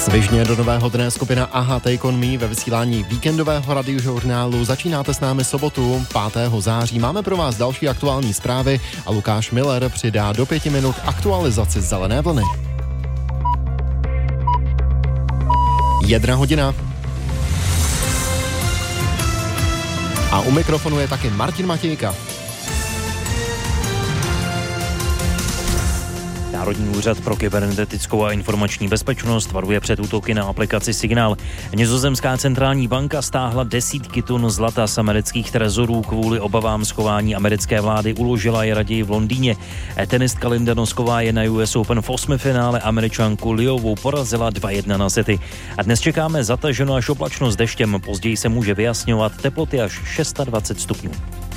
Svižně do nového dne skupina Aha Take On Me ve vysílání víkendového radiožurnálu. Začínáte s námi sobotu 5. září. Máme pro vás další aktuální zprávy a Lukáš Miller přidá do 5 minut aktualizaci Zelené vlny. 1 hodina. A u mikrofonu je taky Martin Matějka. Národní úřad pro kybernetickou a informační bezpečnost varuje před útoky na aplikaci Signál. Nizozemská centrální banka stáhla desítky tun zlata z amerických trezorů kvůli obavám schování americké vlády. Uložila je raději v Londýně. Tenistka Linda Nosková je na US Open v 8. finále Američanku Liovou porazila 2-1 na sety. A dnes čekáme zataženo až oblačno s deštěm. Později se může vyjasňovat, teploty až 26 stupňů.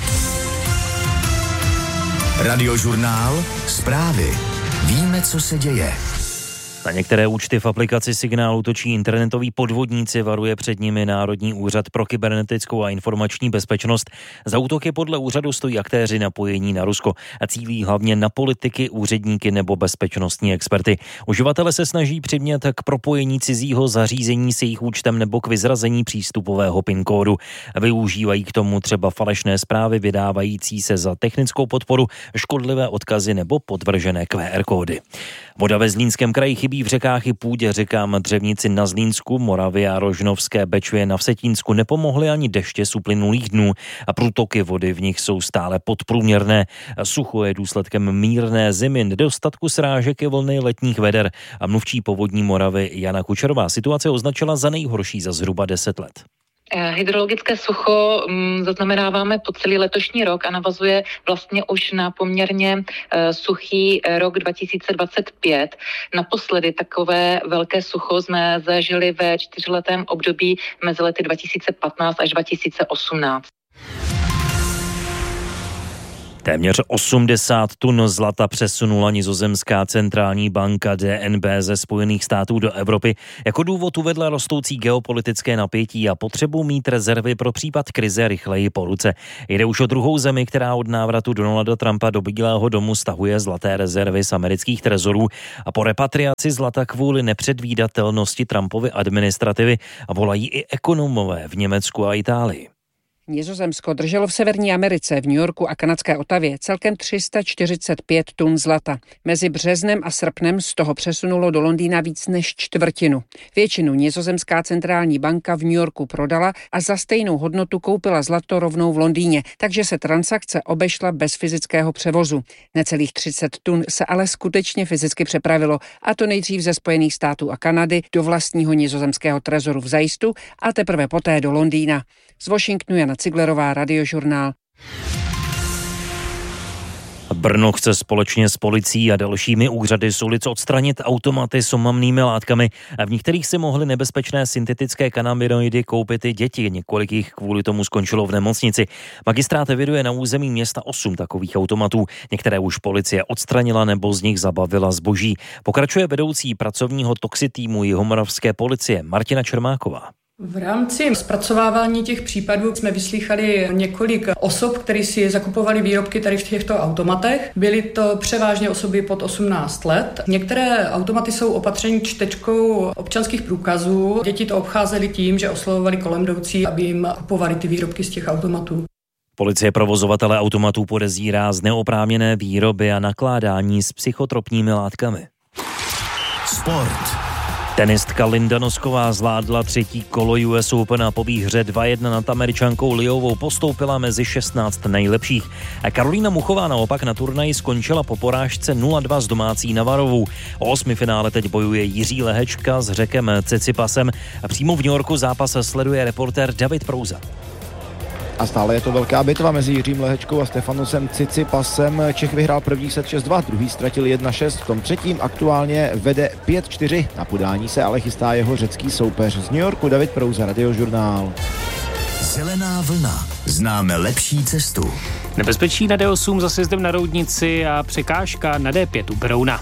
Radiožurnál, zprávy. Víme, co se děje. Na některé účty v aplikaci Signál útočí internetoví podvodníci, varuje před nimi Národní úřad pro kybernetickou a informační bezpečnost. Za útoky podle úřadu stojí aktéři napojení na Rusko a cílí hlavně na politiky, úředníky nebo bezpečnostní experty. Uživatelé se snaží přimět k propojení cizího zařízení s jejich účtem nebo k vyzrazení přístupového PIN kódu. Využívají k tomu třeba falešné zprávy vydávající se za technickou podporu, škodlivé odkazy nebo podvržené QR kódy. Voda ve Zlínském kraji chybí v řekách i půdě. Řekám Dřevnici na Zlínsku, Moravě a Rožnovské, Bečvě na Vsetínsku nepomohly ani deště z uplynulých dnů a průtoky vody v nich jsou stále podprůměrné. Sucho je důsledkem mírné zimy, nedostatku srážek i vlny letních veder. A mluvčí Povodní Moravy Jana Kučerová situace označila za nejhorší za zhruba 10 let. Hydrologické sucho zaznamenáváme po celý letošní rok a navazuje vlastně už na poměrně suchý rok 2025. Naposledy takové velké sucho jsme zažili ve 4letém období mezi lety 2015 až 2018. Téměř 80 tun zlata přesunula nizozemská centrální banka DNB ze Spojených států do Evropy. Jako důvod uvedla rostoucí geopolitické napětí a potřebu mít rezervy pro případ krize rychleji po ruce. Jde už o druhou zemi, která od návratu Donalda Trumpa do Bílého domu stahuje zlaté rezervy z amerických trezorů a po repatriaci zlata kvůli nepředvídatelnosti Trumpovy administrativy a volají i ekonomové v Německu a Itálii. Nizozemsko drželo v Severní Americe, v New Yorku a kanadské Otavě celkem 345 tun zlata. Mezi březnem a srpnem z toho přesunulo do Londýna víc než čtvrtinu. Většinu nizozemská centrální banka v New Yorku prodala a za stejnou hodnotu koupila zlato rovnou v Londýně, takže se transakce obešla bez fyzického převozu. Necelých 30 tun se ale skutečně fyzicky přepravilo, a to nejdřív ze Spojených států a Kanady do vlastního nizozemského trezoru v Zajistu a teprve poté do Londýna. Z Washingtonu Jana Ciglerová, Radiožurnál. Brno chce společně s policií a dalšími úřady z ulic odstranit automaty s omamnými látkami. V některých si mohly nebezpečné syntetické kanabinoidy koupit i děti. Několik jich kvůli tomu skončilo v nemocnici. Magistrát eviduje na území města 8 takových automatů. Některé už policie odstranila nebo z nich zabavila zboží. Pokračuje vedoucí pracovního toxitýmu jihomoravské policie Martina Čermáková. V rámci zpracovávání těch případů jsme vyslýchali několik osob, které si zakupovali výrobky tady v těchto automatech. Byly to převážně osoby pod 18 let. Některé automaty jsou opatřeny čtečkou občanských průkazů. Děti to obcházely tím, že oslovovali kolem jdoucí, aby jim kupovali ty výrobky z těch automatů. Policie provozovatele automatů podezírá z neoprávněné výroby a nakládání s psychotropními látkami. Sport. Tenistka Linda Nosková zvládla 3. kolo US Open a po výhře 2-1 nad Američankou Liovou postoupila mezi 16 nejlepších. A Karolína Muchová naopak na turnaji skončila po porážce 0-2 s domácí Navarovou. O 8. finále teď bojuje Jiří Lehečka s Řekem Cicipasem a přímo v New Yorku zápas sleduje reportér David Prouza. A stále je to velká bitva mezi Jiřím Lehečkou a Stefanosem Cicipasem. Čech vyhrál první set 6-2, druhý ztratil 1-6, v tom třetím aktuálně vede 5-4. Na podání se ale chystá jeho řecký soupeř. Z New Yorku David Prouza, Radiožurnál. Zelená vlna. Známe lepší cestu. Nebezpečí na D8 za sjezdem na Roudnici a překážka na D5 u Berouna.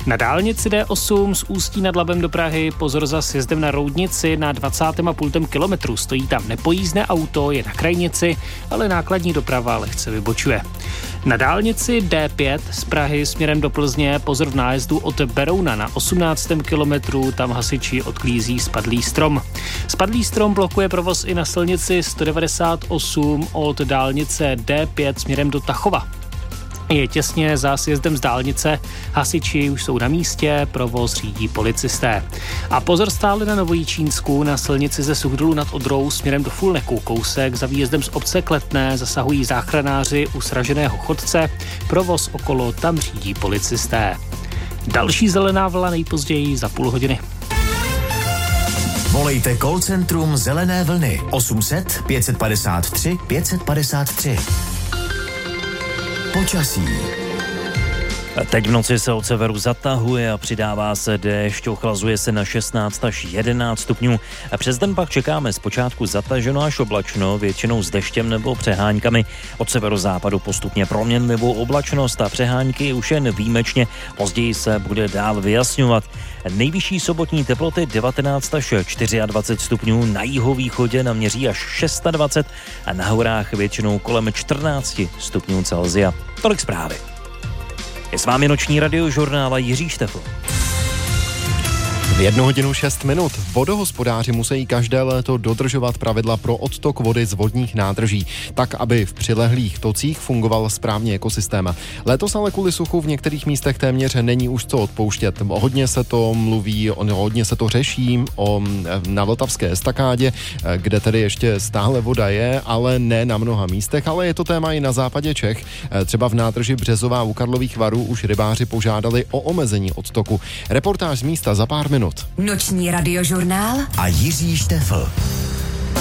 Na dálnici D8 z Ústí nad Labem do Prahy pozor za sjezdem na Roudnici na 20,5 kilometru. Stojí tam nepojízdné auto, je na krajnici, ale nákladní doprava lehce vybočuje. Na dálnici D5 z Prahy směrem do Plzně pozor v nájezdu od Berouna na 18. kilometru, tam hasiči odklízí spadlý strom. Spadlý strom blokuje provoz i na silnici 198 od dálnice D5 směrem do Tachova. Je těsně za sjezdem z dálnice, hasiči už jsou na místě, provoz řídí policisté. A pozor stále na Novojičínsku, na silnici ze Suchdolu nad Odrou směrem do Fulneku, kousek za výjezdem z obce Kletné zasahují záchranáři u sraženého chodce, provoz okolo tam řídí policisté. Další zelená vlna nejpozději za půl hodiny. Volejte call centrum Zelené vlny 800 553 553. Počasí. Teď v noci se od severu zatahuje a přidává se déšť, ochlazuje se na 16 až 11 stupňů. A přes den pak čekáme zpočátku zataženo až oblačno, většinou s deštěm nebo přeháňkami. Od severozápadu postupně proměnlivou oblačnost a přeháňky už jen výjimečně. Později se bude dál vyjasňovat. Nejvyšší sobotní teploty 19 až 24 stupňů, na jihovýchodě naměří až 26 a na horách většinou kolem 14 stupňů Celsia. Tolik zprávy. Je s vámi noční radiožurnál a Jiří Štefl. V 1:06. Vodohospodáři musí každé léto dodržovat pravidla pro odtok vody z vodních nádrží, tak, aby v přilehlých tocích fungoval správně ekosystém. Letos ale kvůli suchu v některých místech téměř není už co odpouštět. Hodně se to mluví, hodně se to řeší na Vltavské estakádě, kde tedy ještě stále voda je, ale ne na mnoha místech, ale je to téma i na západě Čech. Třeba v nádrži Březová u Karlových Varů už rybáři požádali o omezení odtoku. Reportáž z místa za pár minut. Noční radiožurnál a Jiří Štefl.